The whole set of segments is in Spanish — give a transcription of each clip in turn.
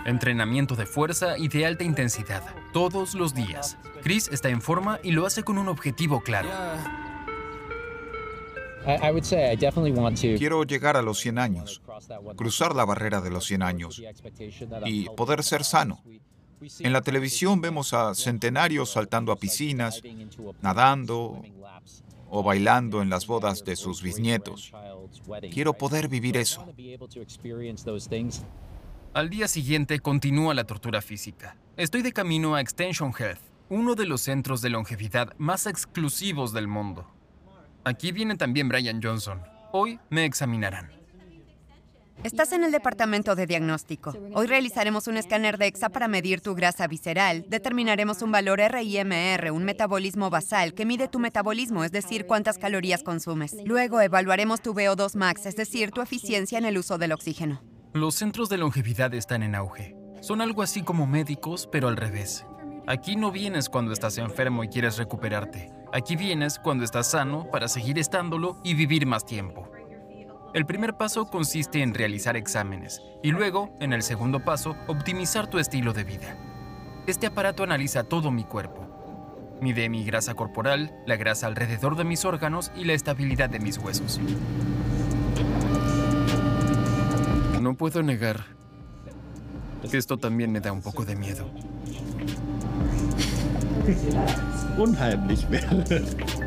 Entrenamiento de fuerza y de alta intensidad, todos los días. Chris está en forma y lo hace con un objetivo claro. Quiero llegar a los 100 años, cruzar la barrera de los 100 años y poder ser sano. En la televisión vemos a centenarios saltando a piscinas, nadando o bailando en las bodas de sus bisnietos. Quiero poder vivir eso. Al día siguiente continúa la tortura física. Estoy de camino a Extension Health, uno de los centros de longevidad más exclusivos del mundo. Aquí viene también Brian Johnson. Hoy me examinarán. Estás en el departamento de diagnóstico. Hoy realizaremos un escáner de DEXA para medir tu grasa visceral. Determinaremos un valor RIMR, un metabolismo basal, que mide tu metabolismo, es decir, cuántas calorías consumes. Luego evaluaremos tu VO2 max, es decir, tu eficiencia en el uso del oxígeno. Los centros de longevidad están en auge. Son algo así como médicos, pero al revés. Aquí no vienes cuando estás enfermo y quieres recuperarte. Aquí vienes cuando estás sano para seguir estándolo y vivir más tiempo. El primer paso consiste en realizar exámenes y luego, en el segundo paso, optimizar tu estilo de vida. Este aparato analiza todo mi cuerpo. Mide mi grasa corporal, la grasa alrededor de mis órganos y la estabilidad de mis huesos. No puedo negar que esto también me da un poco de miedo. Unheimlich wäre.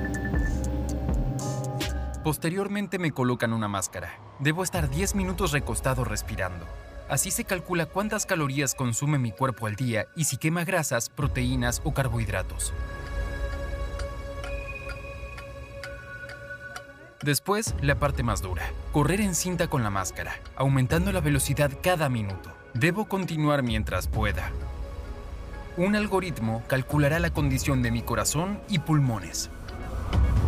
Posteriormente me colocan una máscara. Debo estar 10 minutos recostado respirando. Así se calcula cuántas calorías consume mi cuerpo al día y si quema grasas, proteínas o carbohidratos. Después, la parte más dura. Correr en cinta con la máscara, aumentando la velocidad cada minuto. Debo continuar mientras pueda. Un algoritmo calculará la condición de mi corazón y pulmones.